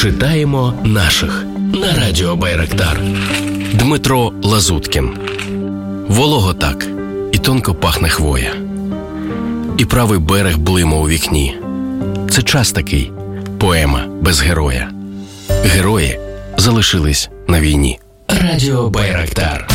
Читаємо наших на радіо Байрактар. Дмитро Лазуткін. Волого так, і тонко пахне хвоя. І правий берег блима у вікні. Це час такий, поема без героя. Герої залишились на війні. Радіо Байрактар.